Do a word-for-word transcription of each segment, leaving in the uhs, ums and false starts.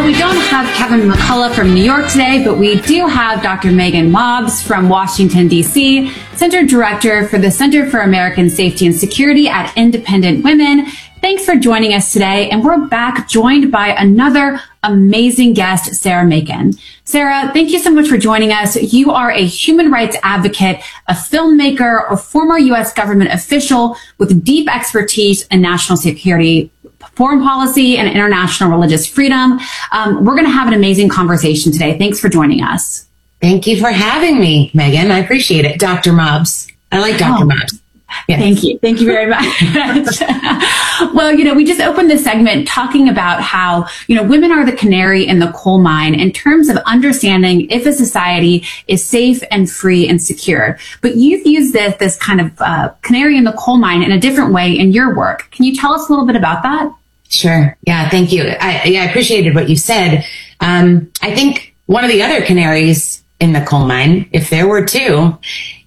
Well, we don't have Kevin McCullough from New York today, but we do have Doctor Megan Mobbs from Washington, D C, Center Director for the Center for American Safety and Security at Independent Women. Thanks for joining us today. And we're back joined by another amazing guest, Sarah Macon. Sarah, thank you so much for joining us. You are a human rights advocate, a filmmaker, a former U S government official with deep expertise in national security, foreign policy, and international religious freedom. Um, we're going to have an amazing conversation today. Thanks for joining us. Thank you for having me, Megan. I appreciate it. Doctor Mobbs. I like Doctor Oh. Mobbs. Yes. Thank you. Thank you very much. Well, you know, we just opened this segment talking about how, you know, women are the canary in the coal mine in terms of understanding if a society is safe and free and secure. But you've used this, this kind of uh, canary in the coal mine in a different way in your work. Can you tell us a little bit about that? Sure. Yeah, thank you. I, yeah, I appreciated what you said. Um, I think one of the other canaries in the coal mine, if there were two,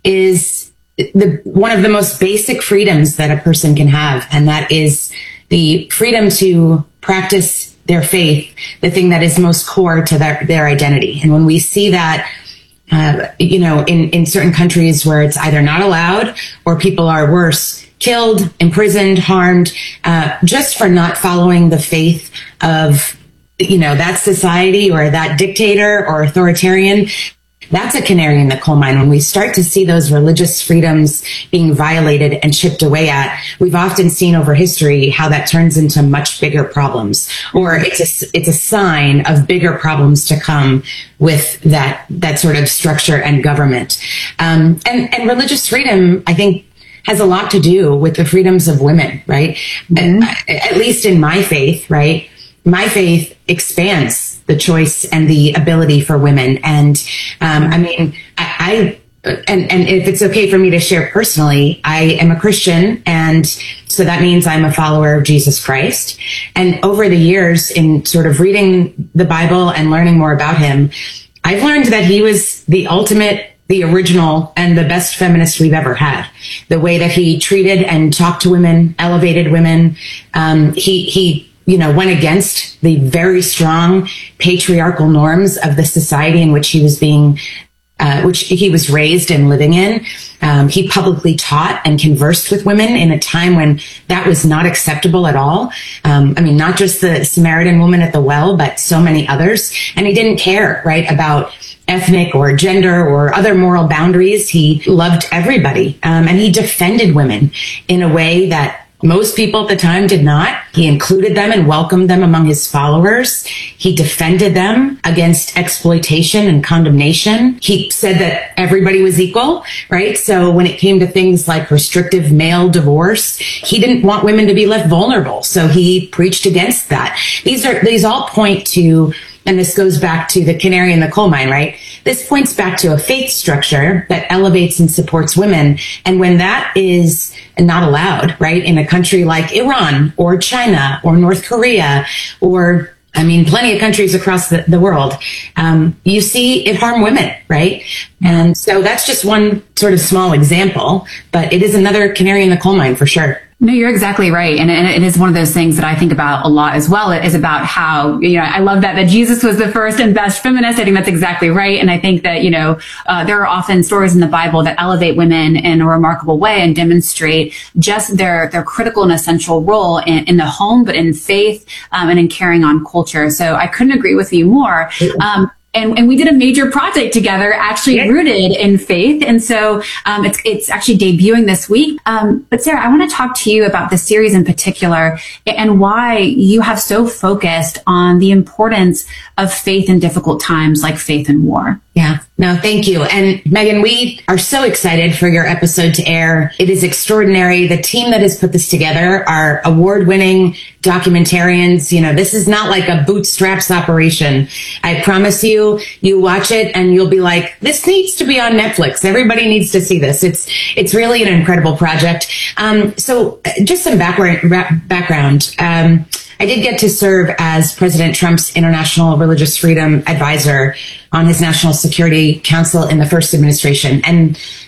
is the one of the most basic freedoms that a person can have, and that is the freedom to practice their faith, the thing that is most core to their, their identity. And when we see that, uh, you know, in, in certain countries where it's either not allowed or people are worse, killed, imprisoned, harmed, uh, just for not following the faith of, you know, that society or that dictator or authoritarian, that's a canary in the coal mine. When we start to see those religious freedoms being violated and chipped away at, we've often seen over history how that turns into much bigger problems, or it's a, it's a sign of bigger problems to come with that, that sort of structure and government. Um, and, and religious freedom, I think, has a lot to do with the freedoms of women, right? Mm-hmm. At, at least in my faith, right? My faith expands the choice and the ability for women. And, um, I mean, I, I, and, and if it's okay for me to share personally, I am a Christian. And so that means I'm a follower of Jesus Christ. And over the years in sort of reading the Bible and learning more about him, I've learned that he was the ultimate, the original, and the best feminist we've ever had. The way that he treated and talked to women, elevated women, um, he, he, you know, went against the very strong patriarchal norms of the society in which he was being, uh, which he was raised and living in. Um, he publicly taught and conversed with women in a time when that was not acceptable at all. Um, I mean, not just the Samaritan woman at the well, but so many others. And he didn't care, right, about ethnic or gender or other moral boundaries. He loved everybody. Um, and he defended women in a way that most people at the time did not. He included them and welcomed them among his followers. He defended them against exploitation and condemnation. He said that everybody was equal, right? So when it came to things like restrictive male divorce, he didn't want women to be left vulnerable. So he preached against that. These are, these all point to, and this goes back to the canary in the coal mine, right? This points back to a faith structure that elevates and supports women. And when that is not allowed, right, in a country like Iran or China or North Korea or, I mean, plenty of countries across the, the world, um, you see it harm women, right? And so that's just one sort of small example, but it is another canary in the coal mine for sure. No, you're exactly right. And it is one of those things that I think about a lot as well. It is about how, you know, I love that, that Jesus was the first and best feminist. I think that's exactly right. And I think that, you know, uh, there are often stories in the Bible that elevate women in a remarkable way and demonstrate just their, their critical and essential role in, in the home, but in faith, um, and in carrying on culture. So I couldn't agree with you more. Um, And, and we did a major project together, actually yeah. rooted in faith. And so um, it's it's actually debuting this week. Um, but Sarah, I want to talk to you about the series in particular and why you have so focused on the importance of faith in difficult times like faith in war. Yeah, no, thank you. And Megan, we are so excited for your episode to air. It is extraordinary. The team that has put this together are award-winning documentarians. You know, this is not like a bootstraps operation. I promise you, you watch it and you'll be like, this needs to be on Netflix. Everybody needs to see this. It's, it's really an incredible project. Um, so just some background, background. Um, I did get to serve as President Trump's International Religious Freedom Advisor on his National Security Council in the first administration. And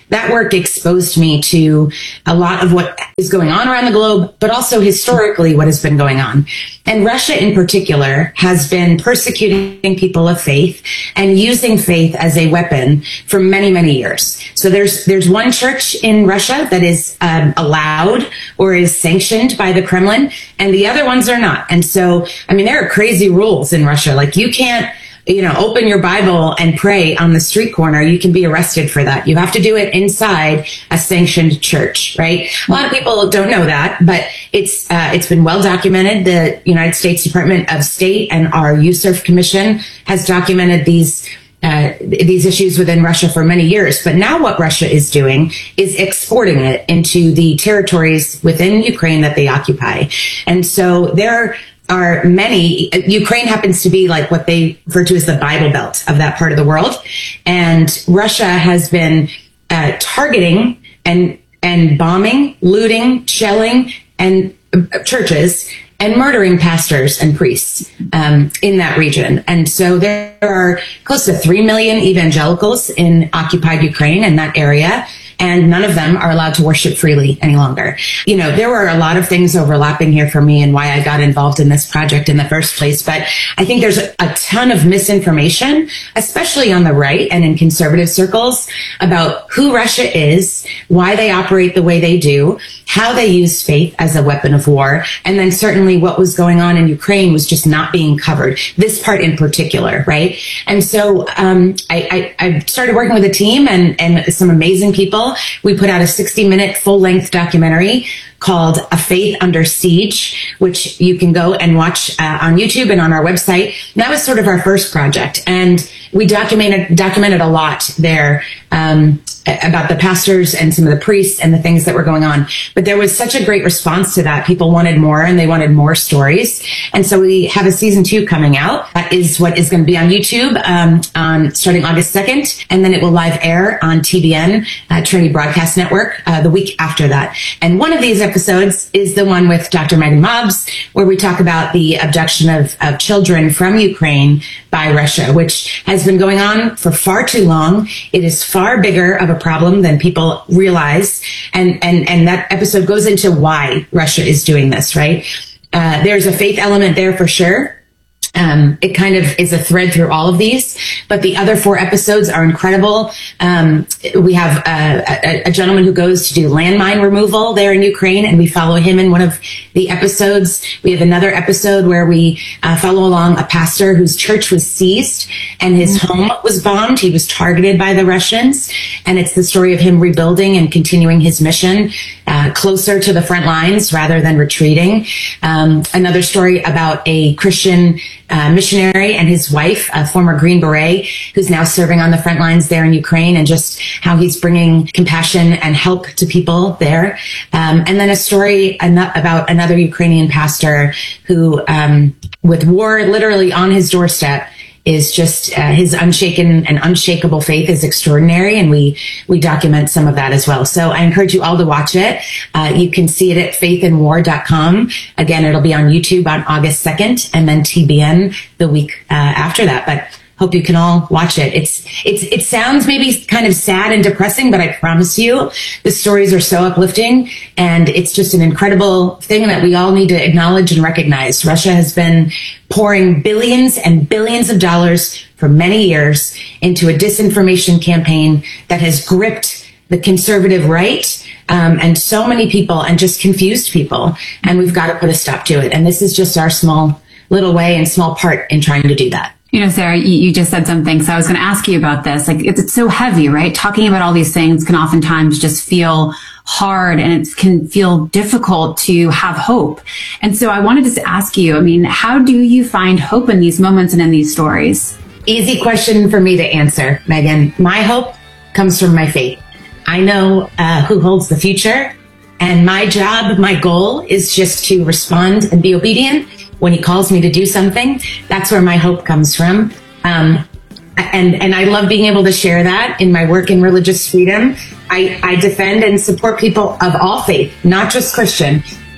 that work exposed me to a lot of what is going on around the globe, but also historically what has been going on. And Russia in particular has been persecuting people of faith and using faith as a weapon for many, many years. So there's there's one church in Russia that is um, allowed or is sanctioned by the Kremlin, and the other ones are not. And so, I mean, there are crazy rules in Russia. Like, you can't, you know, open your Bible and pray on the street corner. You can be arrested for that. You have to do it inside a sanctioned church, right? A lot of people don't know that, but it's uh, it's been well documented. The United States Department of State and our U S C I R F Commission has documented these uh, these issues within Russia for many years. But now what Russia is doing is exporting it into the territories within Ukraine that they occupy. And so there are many. Ukraine happens to be like what they refer to as the Bible Belt of that part of the world. And Russia has been uh, targeting and and bombing, looting, shelling, and uh, churches, and murdering pastors and priests um, in that region. And so there are close to three million evangelicals in occupied Ukraine in that area, and none of them are allowed to worship freely any longer. You know, there were a lot of things overlapping here for me and why I got involved in this project in the first place. But I think there's a, a ton of misinformation, especially on the right and in conservative circles, about who Russia is, why they operate the way they do, how they use faith as a weapon of war, and then certainly what was going on in Ukraine was just not being covered. This part in particular, right? And so um, I, I, I started working with a team and, and some amazing people. We put out a sixty minute full length documentary called A Faith Under Siege, which you can go and watch uh, on YouTube and on our website. And that was sort of our first project. And we documented, documented a lot there, um, about the pastors and some of the priests and the things that were going on. But there was such a great response to that. People wanted more and they wanted more stories. And so we have a season two coming out. That is what is going to be on YouTube, um, on starting August second. And then it will live air on T B N, uh, Trinity Broadcast Network, uh, the week after that. And one of these episodes is the one with Doctor Megan Mobbs, where we talk about the abduction of, of children from Ukraine by Russia, which has been going on for far too long. It is far bigger of a problem than people realize. And, and, and that episode goes into why Russia is doing this, right? Uh, there's a faith element there for sure. Um, it kind of is a thread through all of these, but the other four episodes are incredible. Um, we have a, a, a gentleman who goes to do landmine removal there in Ukraine, and we follow him in one of the episodes. We have another episode where we uh, follow along a pastor whose church was seized and his mm-hmm. home was bombed. He was targeted by the Russians, and it's the story of him rebuilding and continuing his mission uh, closer to the front lines rather than retreating. Um, another story about a Christian Uh, missionary and his wife, a former Green Beret, who's now serving on the front lines there in Ukraine, and just how he's bringing compassion and help to people there. Um, and then a story an- about another Ukrainian pastor who, um, with war literally on his doorstep, is just uh, his unshaken and unshakable faith is extraordinary, and we we document some of that as well. So I encourage you all to watch it. Uh, you can see it at faith and war dot com. Again, it'll be on YouTube on August second, and then T B N the week uh, after that. But hope you can all watch it. It's it's it sounds maybe kind of sad and depressing, but I promise you, the stories are so uplifting, and it's just an incredible thing that we all need to acknowledge and recognize. Russia has been pouring billions and billions of dollars for many years into a disinformation campaign that has gripped the conservative right, um, and so many people, and just confused people. And we've got to put a stop to it. And this is just our small little way and small part in trying to do that. You know, Sarah, you, you just said something, so I was going to ask you about this. Like, it's, it's so heavy, right? Talking about all these things can oftentimes just feel hard, and it can feel difficult to have hope. And so I wanted to ask you, I mean, how do you find hope in these moments and in these stories? Easy question for me to answer, Megan. My hope comes from my faith. I know uh, who holds the future, and my job, my goal is just to respond and be obedient when he calls me to do something. That's where my hope comes from. Um, and, and I love being able to share that in my work in religious freedom. I, I defend and support people of all faith, not just Christian,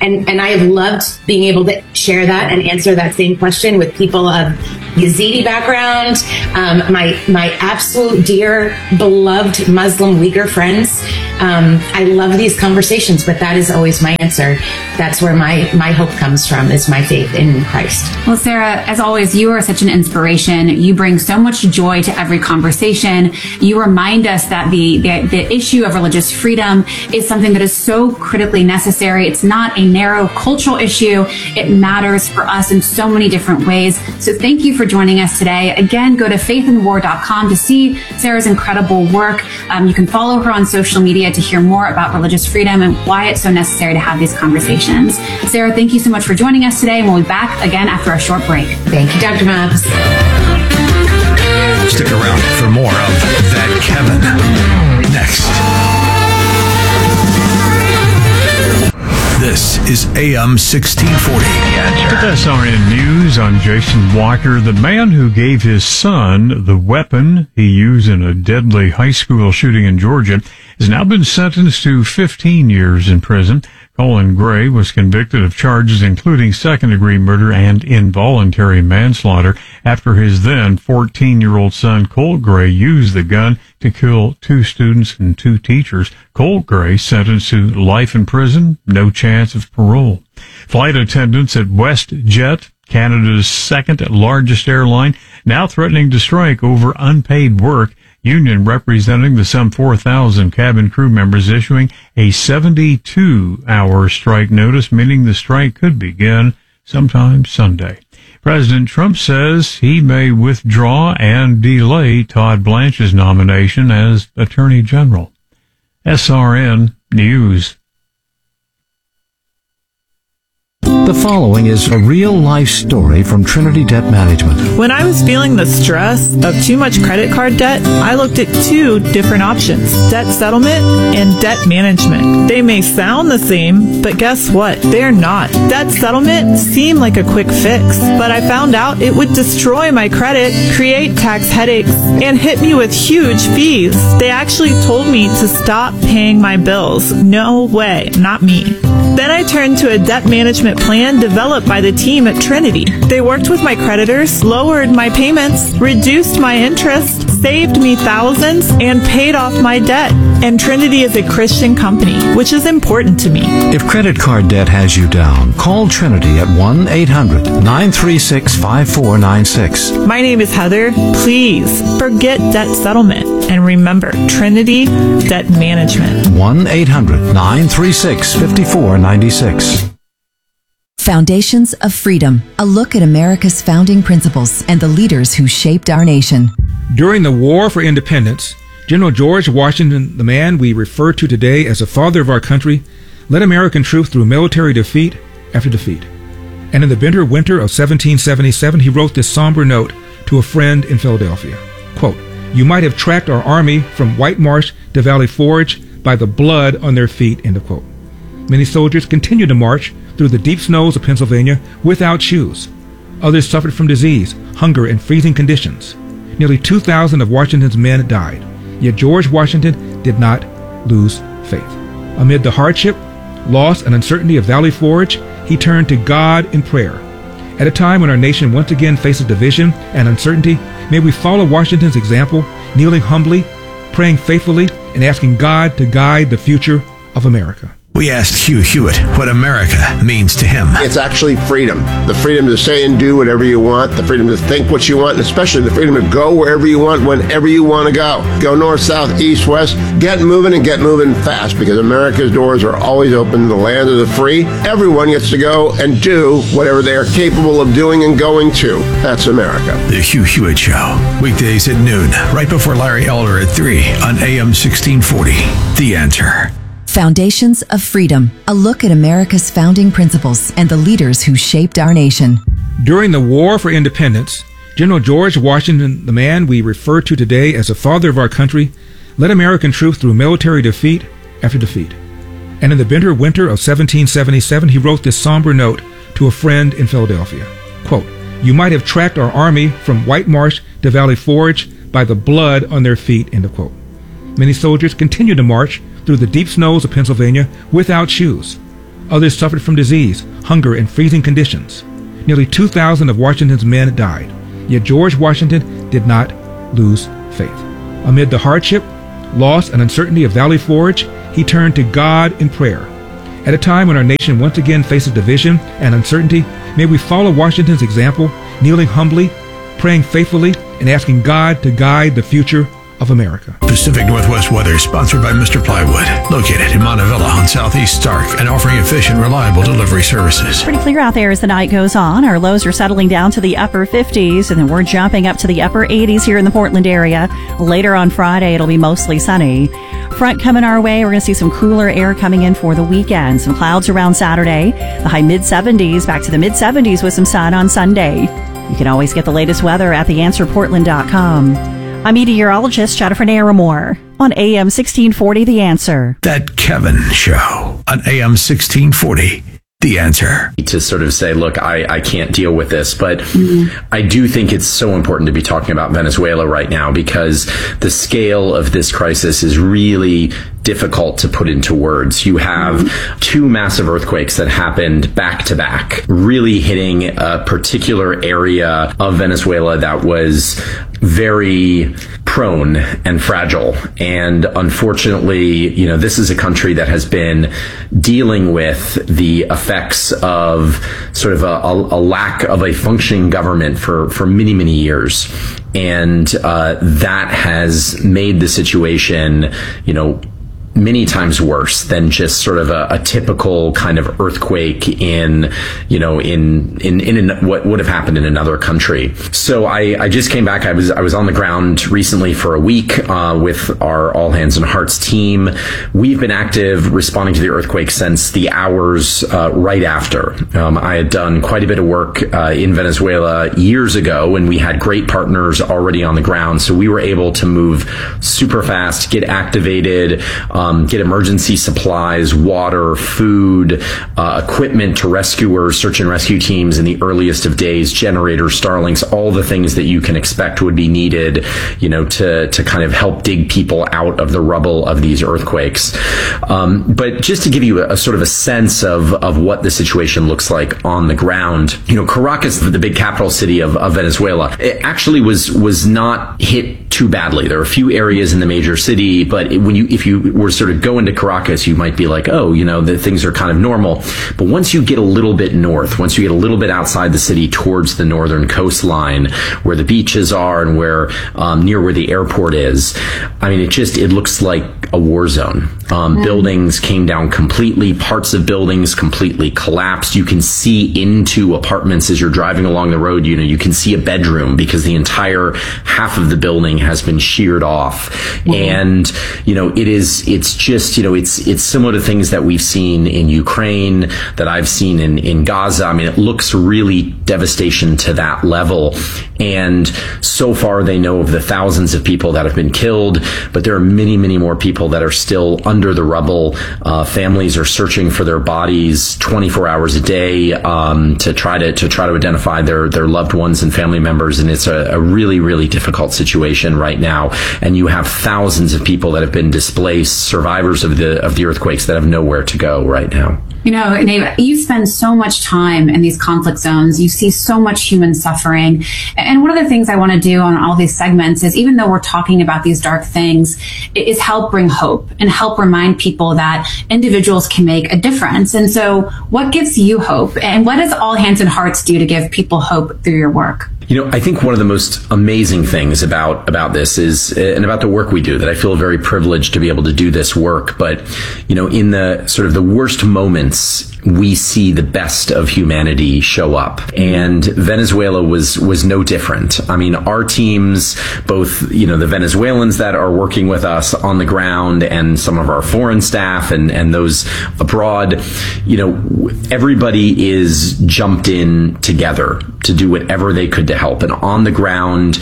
And, and I have loved being able to share that and answer that same question with people of Yazidi background, um, my my absolute dear, beloved Muslim Uyghur friends. Um, I love these conversations, but that is always my answer. That's where my, my hope comes from, is my faith in Christ. Well, Sarah, as always, you are such an inspiration. You bring so much joy to every conversation. You remind us that the, the, the issue of religious freedom is something that is so critically necessary. It's not a narrow cultural issue. It matters for us in so many different ways. So thank you for joining us today. Again, go to faith in war dot com to see Sarah's incredible work. Um, you can follow her on social media to hear more about religious freedom and why it's so necessary to have these conversations. Sarah, thank you so much for joining us today, and we'll be back again after a short break. Thank you, Doctor Mobs. Stick around for more of That Kevin next. This is A M sixteen forty. With S R N News, I'm Jason Walker. The man who gave his son the weapon he used in a deadly high school shooting in Georgia has now been sentenced to fifteen years in prison. Colin Gray was convicted of charges including second-degree murder and involuntary manslaughter after his then fourteen-year-old son Colt Gray used the gun to kill two students and two teachers. Colt Gray sentenced to life in prison, no chance of parole. Flight attendants at WestJet, Canada's second largest airline, now threatening to strike over unpaid work. Union representing the some four thousand cabin crew members issuing a seventy-two hour strike notice, meaning the strike could begin sometime Sunday. President Trump says he may withdraw and delay Todd Blanche's nomination as Attorney General. S R N News. The following is a real-life story from Trinity Debt Management. When I was feeling the stress of too much credit card debt, I looked at two different options, debt settlement and debt management. They may sound the same, but guess what? They're not. Debt settlement seemed like a quick fix, but I found out it would destroy my credit, create tax headaches, and hit me with huge fees. They actually told me to stop paying my bills. No way, not me. Then I turned to a debt management plan developed by the team at Trinity. They worked with my creditors, lowered my payments, reduced my interest, saved me thousands, and paid off my debt. And Trinity is a Christian company, which is important to me. If credit card debt has you down, call Trinity at one eight hundred nine three six five four nine six. My name is Heather. Please forget debt settlement and remember Trinity Debt Management. one eight hundred nine three six five four nine six. Foundations of Freedom, a look at America's founding principles and the leaders who shaped our nation. During the War for Independence, General George Washington, the man we refer to today as the father of our country, led American troops through military defeat after defeat. And in the bitter winter of seventeen seventy-seven, he wrote this somber note to a friend in Philadelphia. Quote, "You might have tracked our army from White Marsh to Valley Forge by the blood on their feet," end of quote. Many soldiers continued to march through the deep snows of Pennsylvania without shoes. Others suffered from disease, hunger, and freezing conditions. Nearly two thousand of Washington's men died. Yet George Washington did not lose faith. Amid the hardship, loss, and uncertainty of Valley Forge, he turned to God in prayer. At a time when our nation once again faces division and uncertainty, may we follow Washington's example, kneeling humbly, praying faithfully, and asking God to guide the future of America. We asked Hugh Hewitt what America means to him. It's actually freedom. The freedom to say and do whatever you want, the freedom to think what you want, and especially the freedom to go wherever you want, whenever you want to go. Go north, south, east, west. Get moving and get moving fast, because America's doors are always open. The land of the free. Everyone gets to go and do whatever they are capable of doing and going to. That's America. The Hugh Hewitt Show. Weekdays at noon, right before Larry Elder at three on A M sixteen forty. The Answer. Foundations of Freedom, a look at America's founding principles and the leaders who shaped our nation. During the War for Independence, General George Washington, the man we refer to today as the father of our country, led American troops through military defeat after defeat. And in the bitter winter of seventeen seventy-seven, he wrote this somber note to a friend in Philadelphia. Quote, "You might have tracked our army from White Marsh to Valley Forge by the blood on their feet," end of quote. Many soldiers continued to march through the deep snows of Pennsylvania without shoes. Others suffered from disease, hunger, and freezing conditions. Nearly two thousand of Washington's men died. Yet George Washington did not lose faith. Amid the hardship, loss, and uncertainty of Valley Forge, he turned to God in prayer. At a time when our nation once again faces division and uncertainty, may we follow Washington's example, kneeling humbly, praying faithfully, and asking God to guide the future of America. Pacific Northwest weather sponsored by Mister Plywood, located in Montevilla on Southeast Stark and offering efficient, reliable delivery services. Pretty clear out there as the night goes on. Our lows are settling down to the upper fifties, and then we're jumping up to the upper eighties here in the Portland area. Later on Friday, it'll be mostly sunny. Front coming our way. We're going to see some cooler air coming in for the weekend. Some clouds around Saturday. The high mid seventies, back to the mid seventies with some sun on Sunday. You can always get the latest weather at the answer portland dot com. I'm meteorologist Jennifer Naramore on A M sixteen forty The Answer. That Kevin Show on A M sixteen forty The Answer. To sort of say, look, I, I can't deal with this, but mm-hmm. I do think it's so important to be talking about Venezuela right now because the scale of this crisis is really difficult to put into words. You have mm-hmm. two massive earthquakes that happened back to back, really hitting a particular area of Venezuela that was very prone and fragile. And unfortunately, you know, this is a country that has been dealing with the effects of sort of a, a, a lack of a functioning government for, for many, many years. And uh, that has made the situation, you know, many times worse than just sort of a, a typical kind of earthquake in, you know, in, in, in an, what would have happened in another country. So I, I just came back. I was, I was on the ground recently for a week, uh, with our All Hands and Hearts team. We've been active responding to the earthquake since the hours, uh, right after. Um, I had done quite a bit of work, uh, in Venezuela years ago, and we had great partners already on the ground. So we were able to move super fast, get activated, Um, get emergency supplies, water, food, uh, equipment to rescuers, search and rescue teams in the earliest of days, generators, Starlinks, all the things that you can expect would be needed, you know, to, to kind of help dig people out of the rubble of these earthquakes. Um, but just to give you a, a sort of a sense of, of what the situation looks like on the ground, you know, Caracas, the big capital city of, of Venezuela, it actually was, was not hit too badly. There are a few areas in the major city, but it, when you, if you were sort of go into Caracas, you might be like, oh, you know, the things are kind of normal. But once you get a little bit north, once you get a little bit outside the city towards the northern coastline where the beaches are and where, um, near where the airport is, I mean, it just, it looks like a war zone. Um, mm. Buildings came down completely. Parts of buildings completely collapsed. You can see into apartments as you're driving along the road. You know, you can see a bedroom because the entire half of the building has been sheared off. Mm. And, you know, it is, it's just, you know, it's, it's similar to things that we've seen in Ukraine, that I've seen in, in Gaza. I mean, it looks really devastation to that level. And so far they know of the thousands of people that have been killed, but there are many, many more people that are still under the rubble. Uh, families are searching for their bodies twenty-four hours a day, um, to try to, to try to identify their, their loved ones and family members. And it's a, a really, really difficult situation right now. And you have thousands of people that have been displaced, survivors of the, of the earthquakes that have nowhere to go right now. You know, Nate, you spend so much time in these conflict zones. You see so much human suffering. And one of the things I want to do on all these segments is, even though we're talking about these dark things, is help bring hope and help remind people that individuals can make a difference. And so what gives you hope? And what does All Hands and Hearts do to give people hope through your work? You know, I think one of the most amazing things about, about this is, and about the work we do, that I feel very privileged to be able to do this work. But, you know, in the sort of the worst moments, we see the best of humanity show up. And Venezuela was, was no different. I mean, our teams, both, you know, the Venezuelans that are working with us on the ground and some of our foreign staff and, and those abroad, you know, everybody is jumped in together to do whatever they could to help. And on the ground,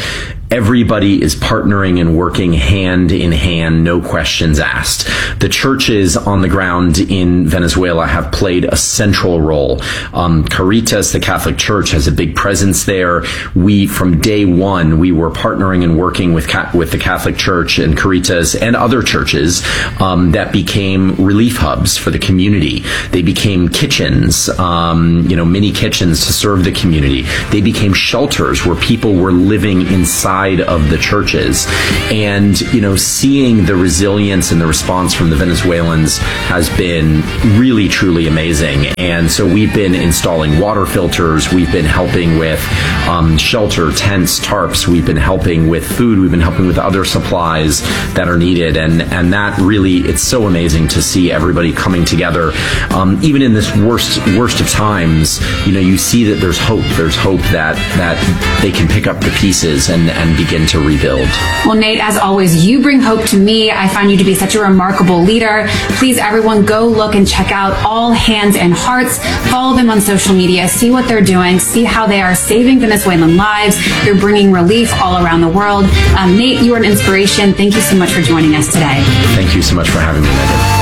everybody is partnering and working hand in hand, no questions asked. The churches on the ground in Venezuela have played a central role. Um, Caritas, the Catholic Church, has a big presence there. We, from day one, we were partnering and working with with the Catholic Church and Caritas and other churches um, that became relief hubs for the community. They became kitchens, um, you know, mini kitchens to serve the community. They became shelters where people were living inside of the churches. And, you know, seeing the resilience and the response from the Venezuelans has been really, truly amazing. And so we've been installing water filters. We've been helping with um, shelter, tents, tarps. We've been helping with food. We've been helping with other supplies that are needed. And, and that really, it's so amazing to see everybody coming together. Um, even in this worst, worst of times, you know, you see that there's hope. There's hope that, that they can pick up the pieces and, and begin to rebuild. Well, Nate, as always, you bring hope to me. I find you to be such a remarkable leader. Please, everyone, go look and check out All Hands and Hearts. Follow them on social media. See what they're doing. See how they are saving Venezuelan lives. They're bringing relief all around the world. Um, Nate, you are an inspiration. Thank you so much for joining us today. Thank you so much for having me, Megan.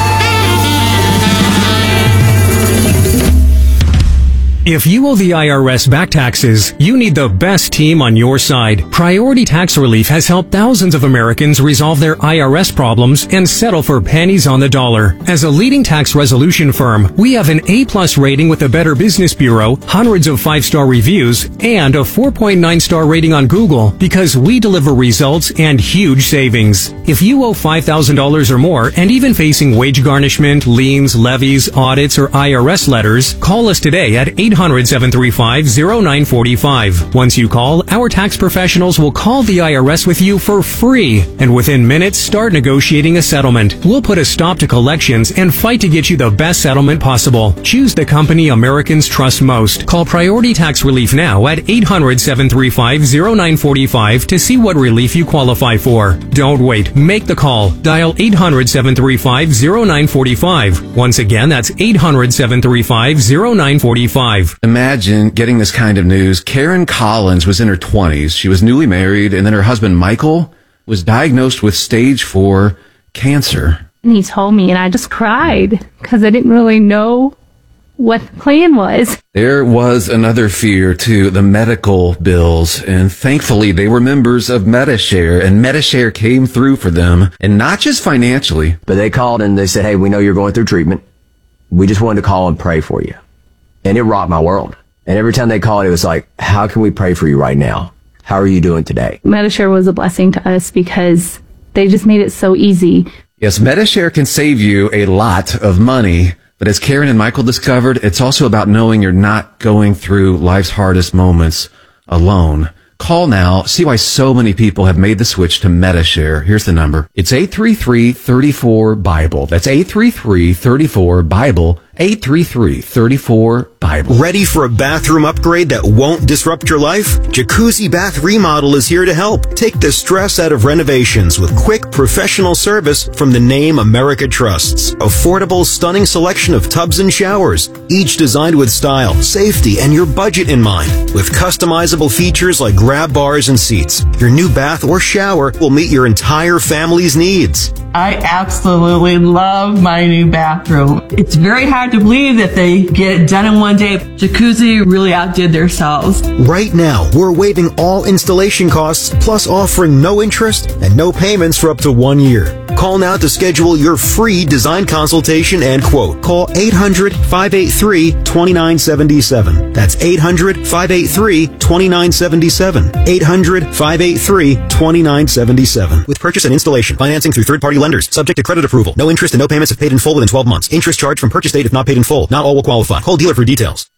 If you owe the I R S back taxes, you need the best team on your side. Priority Tax Relief has helped thousands of Americans resolve their I R S problems and settle for pennies on the dollar. As a leading tax resolution firm, we have an A-plus rating with the Better Business Bureau, hundreds of five-star reviews, and a four point nine star rating on Google because we deliver results and huge savings. If you owe five thousand dollars or more and even facing wage garnishment, liens, levies, audits, or I R S letters, call us today at eight hundred, seven three five, zero nine four five. Once you call, our tax professionals will call the I R S with you for free, and within minutes start negotiating a settlement. We'll put a stop to collections and fight to get you the best settlement possible. Choose the company Americans trust most. Call Priority Tax Relief now at eight hundred, seven three five, zero nine four five to see what relief you qualify for. Don't wait. Make the call. Dial eight hundred, seven three five, zero nine four five. Once again, that's eight hundred, seven three five, zero nine four five. Imagine getting this kind of news. Karen Collins was in her twenties. She was newly married, and then her husband, Michael, was diagnosed with stage four cancer. And he told me, and I just cried because I didn't really know what the plan was. There was another fear, too, the medical bills, and thankfully they were members of Medi-Share, and Medi-Share came through for them, and not just financially. But they called and they said, hey, we know you're going through treatment. We just wanted to call and pray for you. And it rocked my world. And every time they called, it was like, how can we pray for you right now? How are you doing today? Medi-Share was a blessing to us because they just made it so easy. Yes, Medi-Share can save you a lot of money. But as Karen and Michael discovered, it's also about knowing you're not going through life's hardest moments alone. Call now. See why so many people have made the switch to Medi-Share. Here's the number. It's eight three three, three four, Bible. That's eight three three, three four, Bible. eight three three, three four, Bible. Ready for a bathroom upgrade that won't disrupt your life? Jacuzzi Bath Remodel is here to help. Take the stress out of renovations with quick, professional service from the name America trusts. Affordable, stunning selection of tubs and showers, each designed with style, safety, and your budget in mind. With customizable features like grab bars and seats, your new bath or shower will meet your entire family's needs. I absolutely love my new bathroom. It's very hard to believe that they get it done in one day. Jacuzzi really outdid themselves. Right now, we're waiving all installation costs, plus offering no interest and no payments for up to one year. Call now to schedule your free design consultation and quote. Call eight hundred, five eight three, two nine seven seven. That's eight hundred, five eight three, two nine seven seven. eight hundred, five eight three, two nine seven seven. With purchase and installation, financing through third-party lenders, subject to credit approval. No interest and no payments if paid in full within twelve months. Interest charged from purchase date if not paid in full. Not all will qualify. Call dealer for details.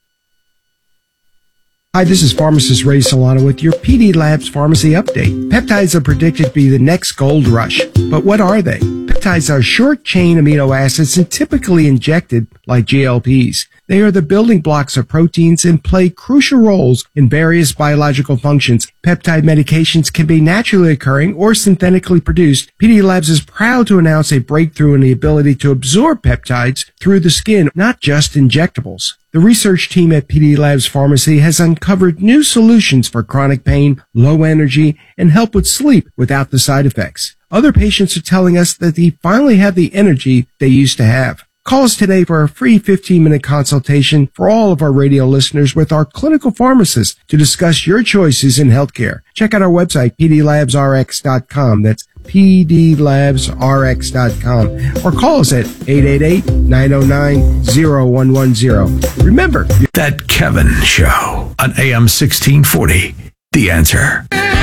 Hi, this is pharmacist Ray Solano with your P D Labs Pharmacy Update. Peptides are predicted to be the next gold rush. But what are they? Peptides are short-chain amino acids and typically injected like G L Ps. They are the building blocks of proteins and play crucial roles in various biological functions. Peptide medications can be naturally occurring or synthetically produced. P D Labs is proud to announce a breakthrough in the ability to absorb peptides through the skin, not just injectables. The research team at P D Labs Pharmacy has uncovered new solutions for chronic pain, low energy, and help with sleep without the side effects. Other patients are telling us that they finally have the energy they used to have. Call us today for a free fifteen-minute consultation for all of our radio listeners with our clinical pharmacist to discuss your choices in healthcare. Check out our website, p d labs r x dot com. That's p d labs r x dot com. Or call us at eight eight eight, nine oh nine, oh one one oh. Remember, That Kevin Show on A M sixteen forty. The Answer.